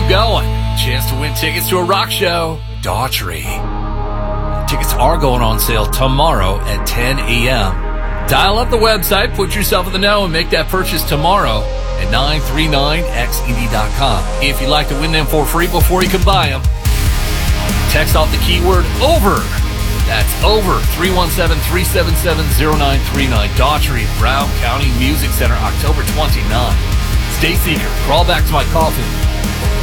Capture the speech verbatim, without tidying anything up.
you going. Chance to win tickets to a rock show. Daughtry. Tickets are going on sale tomorrow at ten a.m. Dial up the website, put yourself in the know, and make that purchase tomorrow at nine three nine x indie dot com. If you'd like to win them for free before you can buy them, text off the keyword OVER. That's OVER, three one seven, three seven seven, zero nine three nine. Daughtry, Brown County Music Center, October twenty-ninth. Stay Seeker, crawl back to my coffin.